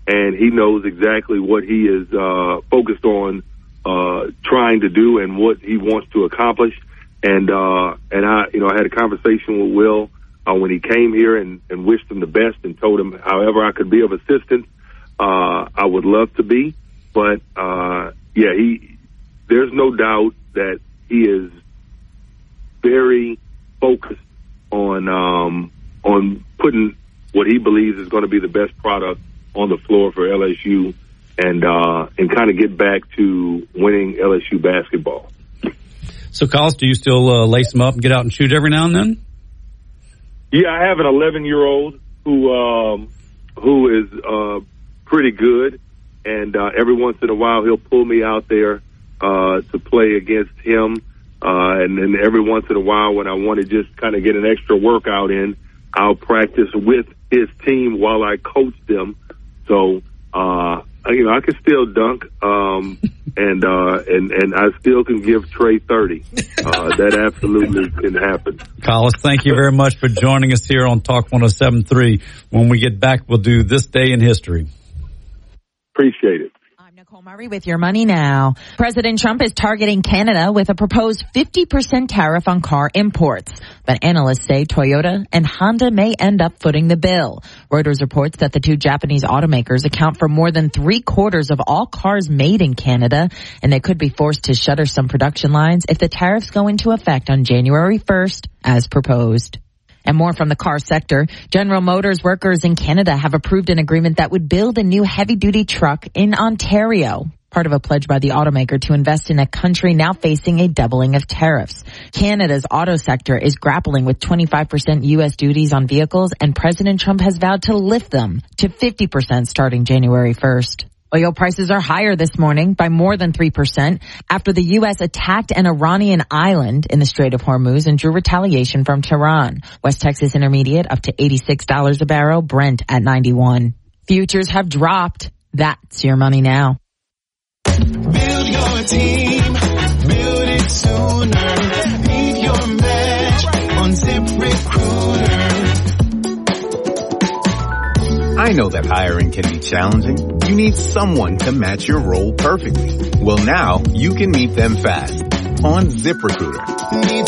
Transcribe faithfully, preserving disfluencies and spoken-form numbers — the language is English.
and he knows exactly what he is uh, focused on uh, trying to do and what he wants to accomplish. And uh, and I, you know, I had a conversation with Will uh, when he came here and, and wished him the best and told him however I could be of assistance, uh, I would love to be. But uh, yeah, he there's no doubt that he is very focused on um, on putting what he believes is going to be the best product on the floor for L S U, and uh, and kind of get back to winning L S U basketball. So, Collis, do you still uh, lace them up and get out and shoot every now and then? Yeah, I have an eleven-year-old who um, who is uh, pretty good, and uh, every once in a while he'll pull me out there uh, to play against him. Uh, and then every once in a while when I want to just kind of get an extra workout in, I'll practice with his team while I coach them. So, uh, you know, I can still dunk, um, and, uh, and, and I still can give Trey thirty. Uh, that absolutely can happen. Collis, thank you very much for joining us here on Talk one oh seven point three. When we get back, we'll do This Day in History. Appreciate it. Nicole Murray with your money now. President Trump is targeting Canada with a proposed fifty percent tariff on car imports. But analysts say Toyota and Honda may end up footing the bill. Reuters reports that the two Japanese automakers account for more than three quarters of all cars made in Canada, and they could be forced to shutter some production lines if the tariffs go into effect on January first as proposed. And more from the car sector. General Motors workers in Canada have approved an agreement that would build a new heavy-duty truck in Ontario, part of a pledge by the automaker to invest in a country now facing a doubling of tariffs. Canada's auto sector is grappling with twenty-five percent U S duties on vehicles, and President Trump has vowed to lift them to fifty percent starting January first. Oil prices are higher this morning by more than three percent after the U S attacked an Iranian island in the Strait of Hormuz and drew retaliation from Tehran. West Texas Intermediate up to eighty-six dollars a barrel, Brent at ninety-one. Futures have dropped. That's your money now. Build your team, build it sooner. Leave your match on ZipRecruiter. I know that hiring can be challenging. You need someone to match your role perfectly. Well, now you can meet them fast on ZipRecruiter.